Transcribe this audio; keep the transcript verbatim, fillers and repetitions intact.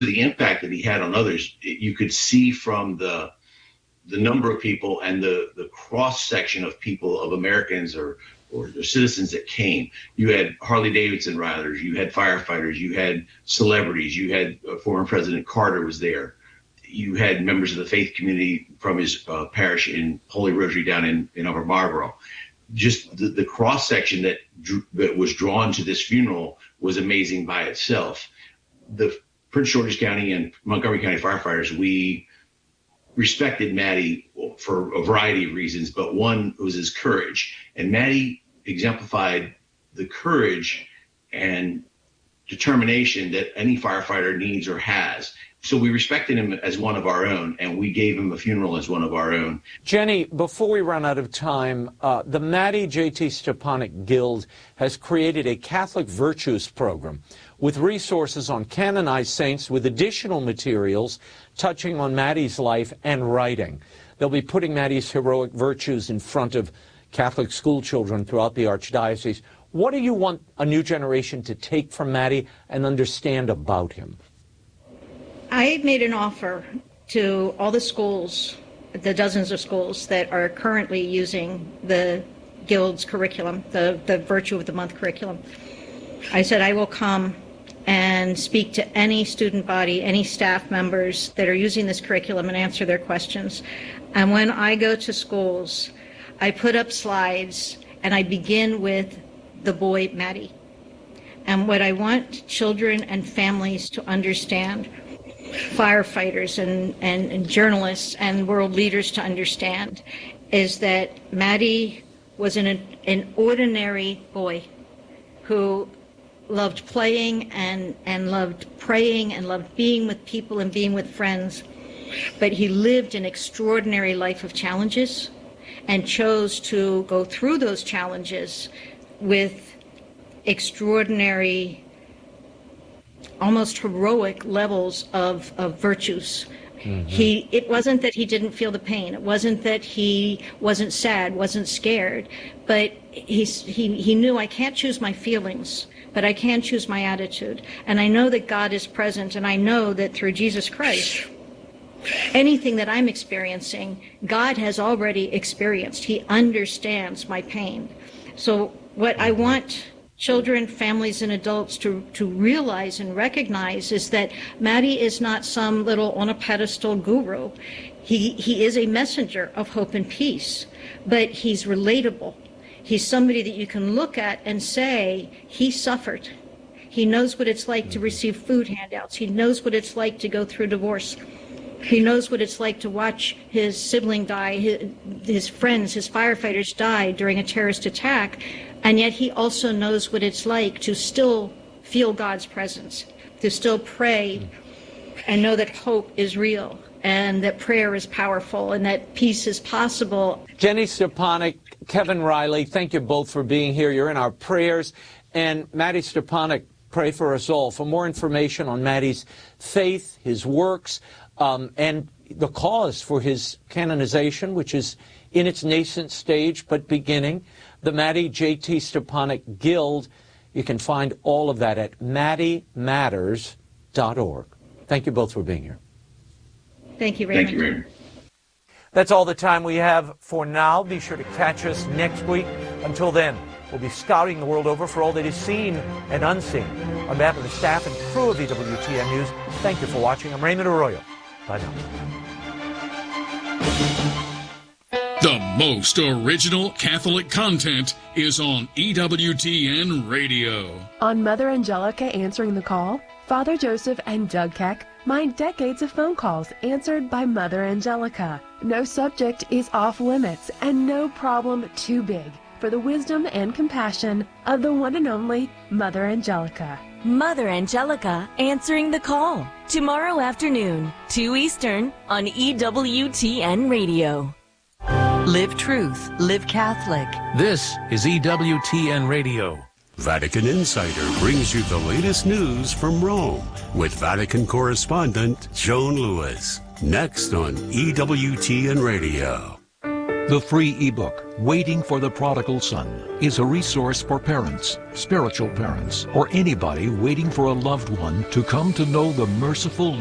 the impact that he had on others, you could see from the the number of people and the, the cross section of people, of Americans or, or the citizens that came. You had Harley Davidson riders, you had firefighters, you had celebrities, you had uh, former President Carter was there. You had members of the faith community from his uh, parish in Holy Rosary down in, in Upper Marlboro. Just the, the cross section that, drew, that was drawn to this funeral was amazing by itself. The Prince George's County and Montgomery County firefighters, we respected Matty for a variety of reasons, but one was his courage. And Matty exemplified the courage and determination that any firefighter needs or has. So we respected him as one of our own, and we gave him a funeral as one of our own. Jenny, before we run out of time, uh, the Matty J T Stepanek Guild has created a Catholic Virtues program with resources on canonized saints with additional materials touching on Matty's life and writing. They'll be putting Matty's heroic virtues in front of Catholic school children throughout the Archdiocese. What do you want a new generation to take from Matty and understand about him? I made an offer to all the schools, the dozens of schools that are currently using the Guild's curriculum, the, the Virtue of the Month curriculum. I said I will come and speak to any student body, any staff members that are using this curriculum and answer their questions. And when I go to schools, I put up slides and I begin with the boy Matty. And what I want children and families to understand, firefighters and, and, and journalists and world leaders to understand, is that Matty was an, an ordinary boy who loved playing and, and loved praying and loved being with people and being with friends. But he lived an extraordinary life of challenges and chose to go through those challenges with extraordinary, almost heroic levels of, of virtues. Mm-hmm. He, it wasn't that he didn't feel the pain. It wasn't that he wasn't sad, wasn't scared, but he, he, he knew I can't choose my feelings, but I can choose my attitude. And I know that God is present, and I know that through Jesus Christ, anything that I'm experiencing, God has already experienced. He understands my pain. So what I want children, families, and adults to, to realize and recognize is that Matty is not some little on a pedestal guru. He, he is a messenger of hope and peace, but he's relatable. He's somebody that you can look at and say, he suffered. He knows what it's like to receive food handouts. He knows what it's like to go through divorce. He knows what it's like to watch his sibling die, his, his friends, his firefighters die during a terrorist attack. And yet he also knows what it's like to still feel God's presence, to still pray and know that hope is real and that prayer is powerful and that peace is possible. Jenny Stepanek, Kevin Riley, thank you both for being here. You're in our prayers. And Matty Stepanek, pray for us all. For more information on Matty's faith, his works, um, and the cause for his canonization, which is in its nascent stage but beginning, the Matty J T Stepanek Guild, you can find all of that at matty matters dot org. Thank you both for being here. Thank you, Raymond. Thank you, Raymond. That's all the time we have for now. Be sure to catch us next week. Until then, we'll be scouting the world over for all that is seen and unseen. On behalf of the staff and crew of E W T N News, thank you for watching. I'm Raymond Arroyo. Bye now. The most original Catholic content is on E W T N Radio. On Mother Angelica Answering the Call, Father Joseph and Doug Keck mind decades of phone calls answered by Mother Angelica. No subject is off limits and no problem too big for the wisdom and compassion of the one and only Mother Angelica. Mother Angelica Answering the Call, tomorrow afternoon, two Eastern, on E W T N Radio. Live truth, live Catholic. This is E W T N Radio. Vatican Insider brings you the latest news from Rome with Vatican correspondent Joan Lewis. Next on E W T N Radio. The free ebook, Waiting for the Prodigal Son, is a resource for parents, spiritual parents, or anybody waiting for a loved one to come to know the merciful